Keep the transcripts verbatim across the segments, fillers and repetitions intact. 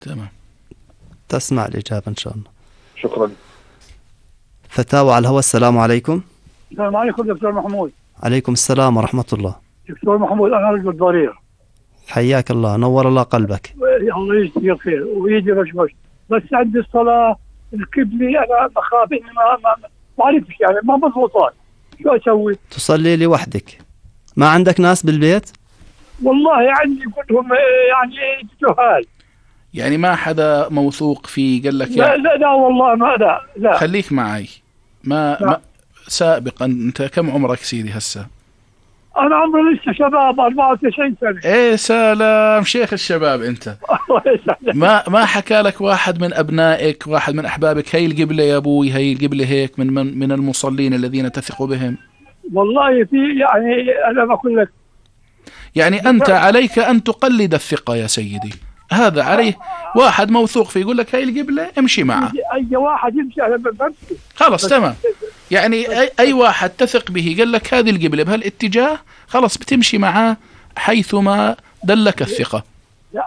تمام. تسمع الإجابة إن شاء الله. شكرا. فتاوى على الهواء. السلام عليكم. السلام عليكم دكتور محمود. عليكم السلام ورحمة الله. دكتور محمود أنا رجل ضرير. حياك الله، نور الله قلبك. الله يجزيك خير ويجي مشمش، بس عندي الصلاة الكبلي أنا بخاف إني ما ما ما أعرفش يعني ما مضبوطات، شو أسوي؟ تصلي لوحدك؟ ما عندك ناس بالبيت؟ والله عندي كلهم يعني جهال. يعني ما حدا موثوق فيه قال لك لا يعني لا لا والله ما لا لا. خليك معي. ما, لا. ما سابقا أنت كم عمرك سيدي هسه؟ أنا عمري لسه شباب أربعة وتسعين سنة. إيه سلام شيخ الشباب أنت. ما ما حكى لك واحد من أبنائك واحد من أحبابك هي القبلة يا أبوي هي القبلة هيك من من, من المصلين الذين تثق بهم؟ والله في يعني أنا بقول لك يعني أنت عليك أن تقلد الثقة يا سيدي، هذا عليه واحد موثوق فيه يقول لك هاي القبلة امشي معه. أي واحد يمشي أنا بمشي خلاص تمام. يعني أي, أي واحد تثق به قال لك هذه القبلة بهالاتجاه خلاص بتمشي معه حيثما دلك الثقة. لا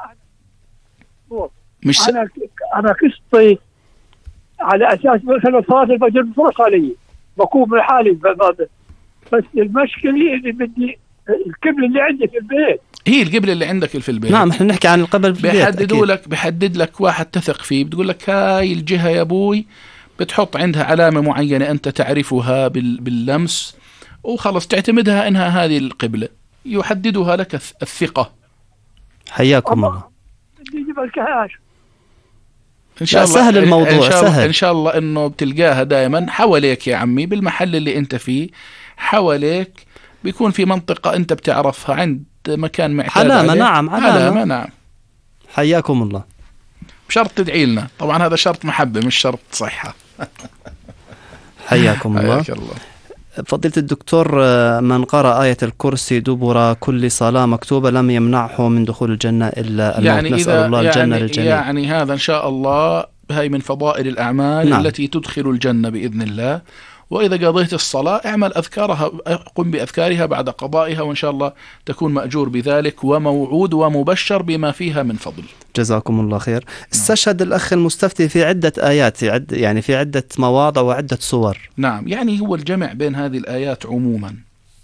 مش س... أنا أنا قصتي على أساس مثلا صلاة الفجر بفرص علي بقوم من حالي، بس المشكلة اللي بدي القبلة اللي عندي في البيت هي القبلة اللي عندك في البيت. نعم احنا نحكي عن القبل في البيت. بيحددوا لك بيحدد لك واحد تثق فيه بتقول لك هاي الجهة يا أبوي بتحط عندها علامة معينة أنت تعرفها بال... باللمس وخلص تعتمدها إنها هذه القبلة، يحددها لك الثقة. حياكم الله. بدي أجيب الكهاش إن شاء الله سهل الموضوع. إن شاء الله سهل. إن شاء الله إنه بتلقاها دائما حواليك يا عمي بالمحل اللي أنت فيه، حواليك بيكون في منطقة أنت بتعرفها عند مكان معتاد علامة. عليه. نعم علامة. علامة نعم. حياكم الله. بشرط تدعي لنا طبعا، هذا شرط محبة مش شرط صحة. حياكم الله. حياك الله. فضيلة الدكتور، من قرأ آية الكرسي دبر كل صلاة مكتوبة لم يمنعه من دخول الجنة إلا الموت. يعني نسأل إذا الله الجنة يعني للجميع. يعني هذا إن شاء الله هاي من فضائل الأعمال نعم. التي تدخل الجنة بإذن الله. وإذا قضيت الصلاة اعمل أذكارها، قم بأذكارها بعد قضائها وإن شاء الله تكون مأجور بذلك وموعود ومبشر بما فيها من فضل. جزاكم الله خير. استشهد الأخ المستفتي في عدة آيات يعني في عدة مواضع وعدة صور. نعم يعني هو الجمع بين هذه الآيات عموما.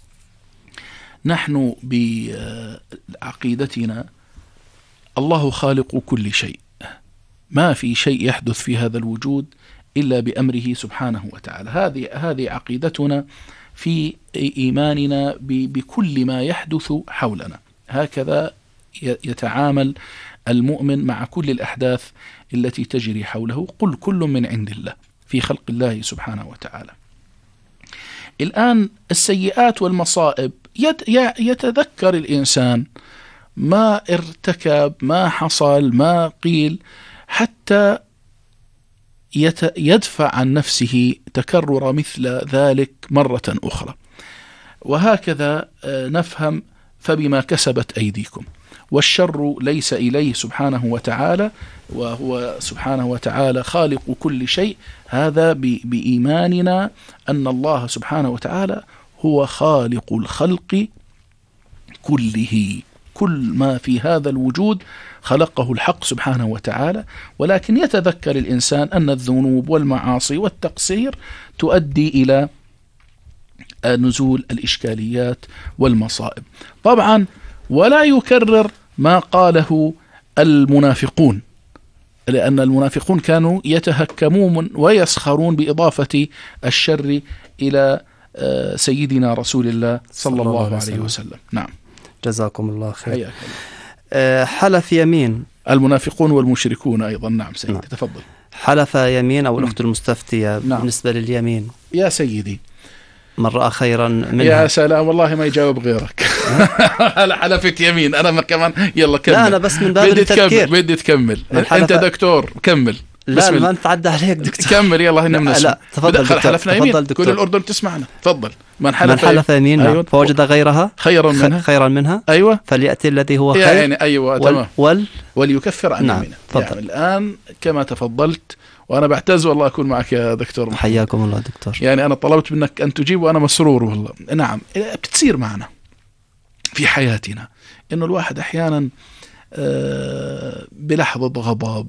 نحن بعقيدتنا الله خالق كل شيء، ما في شيء يحدث في هذا الوجود إلا بأمره سبحانه وتعالى. هذه هذه عقيدتنا في إيماننا بكل ما يحدث حولنا. هكذا يتعامل المؤمن مع كل الأحداث التي تجري حوله. قل كل من عند الله في خلق الله سبحانه وتعالى. الآن السيئات والمصائب يتذكر الإنسان ما ارتكب ما حصل ما قيل حتى يدفع عن نفسه تكرر مثل ذلك مرة أخرى. وهكذا نفهم فبما كسبت أيديكم، والشر ليس إليه سبحانه وتعالى، وهو سبحانه وتعالى خالق كل شيء. هذا بإيماننا أن الله سبحانه وتعالى هو خالق الخلق كله. كل ما في هذا الوجود خلقه الحق سبحانه وتعالى، ولكن يتذكر الإنسان أن الذنوب والمعاصي والتقصير تؤدي إلى نزول الإشكاليات والمصائب. طبعا ولا يكرر ما قاله المنافقون، لأن المنافقون كانوا يتهكمون ويسخرون بإضافة الشر إلى سيدنا رسول الله صلى الله عليه وسلم. نعم جزاكم الله خير. حياك الله. حلف يمين المنافقون والمشركون أيضا. نعم سيدي. نعم. تفضل. حلف يمين أو الأخت المستفتية. نعم. بالنسبة لليمين يا سيدي من رأى خيرا منها. يا سلام والله ما يجاوب غيرك. أنا حلفت يمين أنا كمان. يلا كمل. لا أنا بس من باب بدي التذكير. تكمل بدي تكمل أنت دكتور كمل. لا ما نتعدى عليك دكتور. كمل يلا هنا لا, لا تفضل دكتور. حلفنا يمين. تفضل دكتور. كل الأردن تسمعنا. تفضل. من حلف, من حلف يمين أيوة. فوجد غيرها خيرا منها خيرا منها أيوة فليأتي الذي هو خير يعني أيوة وال تمام وال وليكفر عن نعم. يمينه. يعني الآن كما تفضلت وأنا بعتز والله أكون معك يا دكتور محمد. حياكم الله دكتور. يعني أنا طلبت منك أن تجيب وأنا مسرور والله. نعم بتصير معنا في حياتنا إنه الواحد أحيانا بلحظة غضب،